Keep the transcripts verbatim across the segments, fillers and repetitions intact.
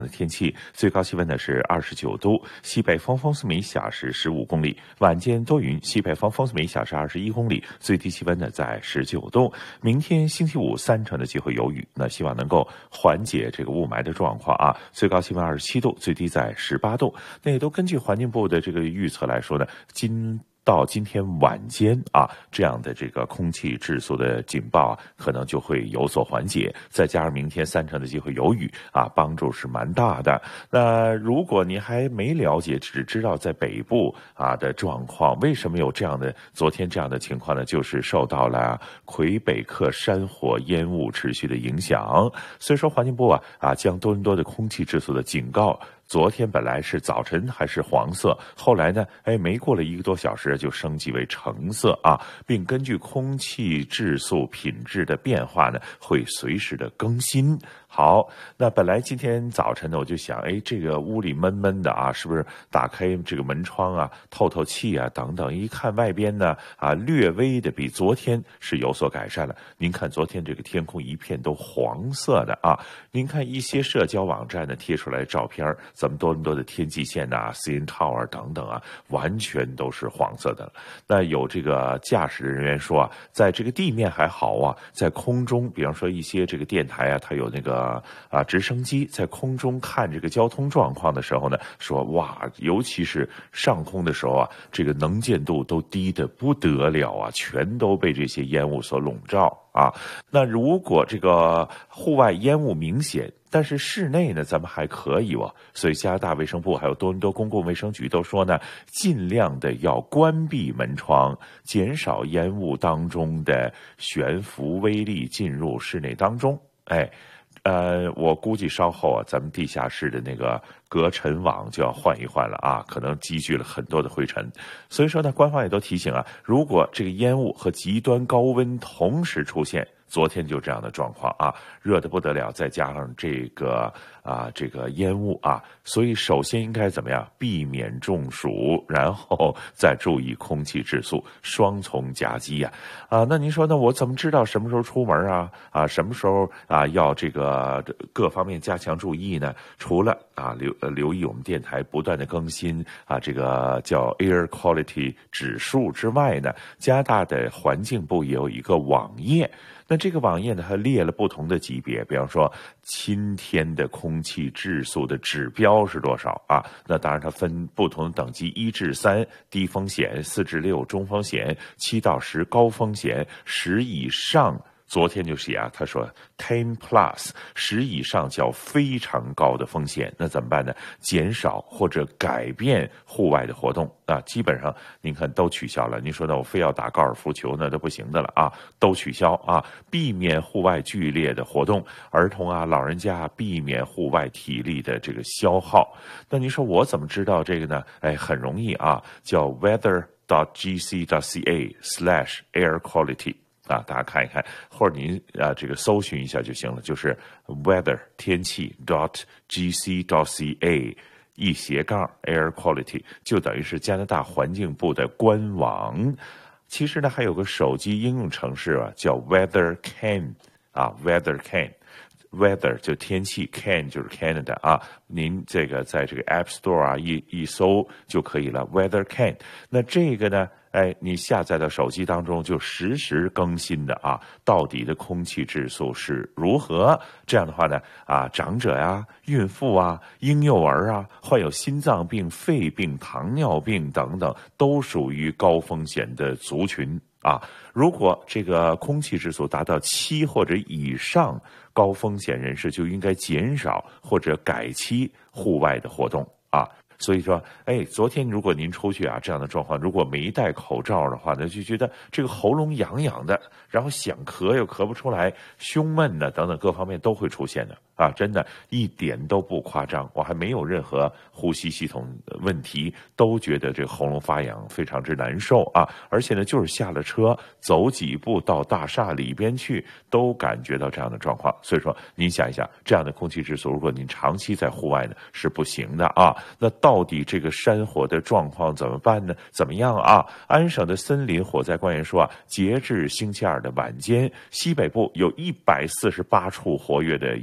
天气最高气温呢是二十九度，西北风风速每小时十五公里，晚间多云，西北风风速每小时二十一公里，最低气温呢在十九度。明天星期五三成的机会有雨，那希望能够缓解这个雾霾的状况啊。最高气温二十七度，最低在十八度。那也都根据环境部的这个预测来说呢，今到今天晚间啊，这样的这个空气质素的警报啊，可能就会有所缓解。再加上明天三成的机会有雨啊，帮助是蛮大的。那如果您还没了解，只知道在北部啊的状况，为什么有这样的昨天这样的情况呢？就是受到了魁北克山火烟雾持续的影响。所以说环境部啊啊将多伦多的空气质素的警告。昨天本来是早晨还是黄色，后来呢，哎，没过了一个多小时就升级为橙色啊，并根据空气质素品质的变化呢，会随时的更新。好，那本来今天早晨呢，我就想，哎，这个屋里闷闷的啊，是不是打开这个门窗啊，透透气啊，等等。一看外边呢，啊，略微的比昨天是有所改善了。您看昨天这个天空一片都黄色的啊，您看一些社交网站呢贴出来的照片，咱们多伦多的天际线呐、C N Tower 等等啊，完全都是黄色的。那有这个驾驶人员说啊，在这个地面还好啊，在空中，比方说一些这个电台啊，它有那个啊直升机在空中看这个交通状况的时候呢，说哇，尤其是上空的时候啊，这个能见度都低得不得了啊，全都被这些烟雾所笼罩啊。那如果这个户外烟雾明显，但是室内呢，咱们还可以哦。所以加拿大卫生部还有多伦多公共卫生局都说呢，尽量的要关闭门窗，减少烟雾当中的悬浮微粒进入室内当中。哎，呃，我估计稍后啊，咱们地下室的那个隔尘网就要换一换了啊，可能积聚了很多的灰尘。所以说呢，官方也都提醒啊，如果这个烟雾和极端高温同时出现，昨天就这样的状况啊，热得不得了，再加上这个啊这个烟雾啊，所以首先应该怎么样？避免中暑，然后再注意空气质素，双重夹击呀！啊，那您说，那我怎么知道什么时候出门啊？啊，什么时候啊要这个各方面加强注意呢？除了啊留呃留意我们电台不断的更新啊这个叫 Air Quality 指数之外呢，加拿大的环境部也有一个网页。那这个网页呢，它列了不同的级别，比方说今天的空气质素的指标是多少啊？那当然它分不同的等级，一至三低风险，四至六中风险，七到十高风险，十以上。昨天就写啊，他说 ten plus 十以上叫非常高的风险，那怎么办呢？减少或者改变户外的活动啊，基本上您看都取消了。您说那我非要打高尔夫球那都不行的了啊，都取消啊，避免户外剧烈的活动，儿童啊、老人家避免户外体力的这个消耗。那您说我怎么知道这个呢？哎，很容易啊，叫 weather dot g c dot c a slash air quality。啊，大家看一看，或者您啊这个搜寻一下就行了，就是 weather 天气 dot g c dot c a 一斜杠 air quality， 就等于是加拿大环境部的官网。其实呢，还有个手机应用程式啊，叫 Weather Can 啊 ，Weather Can。Weather 就天气 ，Can 就是 Canada 啊，您这个在这个 App Store 啊一一搜就可以了 ，Weather Can。那这个呢，哎，你下载到手机当中就实时更新的啊，到底的空气质素是如何？这样的话呢，啊，长者呀、孕妇啊、婴幼儿啊、患有心脏病、肺病、糖尿病等等，都属于高风险的族群。啊，如果这个空气质素达到七或者以上，高风险人士就应该减少或者改期户外的活动啊。所以说，哎，昨天如果您出去啊，这样的状况，如果没戴口罩的话呢，就觉得这个喉咙痒痒的，然后想咳又咳不出来，胸闷的等等各方面都会出现的啊，真的一点都不夸张。我还没有任何呼吸系统问题，都觉得这个喉咙发痒非常之难受啊，而且呢，就是下了车走几步到大厦里边去，都感觉到这样的状况。所以说，您想一想，这样的空气质素，如果您长期在户外呢，是不行的啊。那到底这个山火的状况怎么办呢？怎么样啊？安省的森林火灾官员说啊，截至星期二的晚间，西北部有一百四十八处活跃的野火，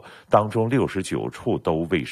当中六十九处都未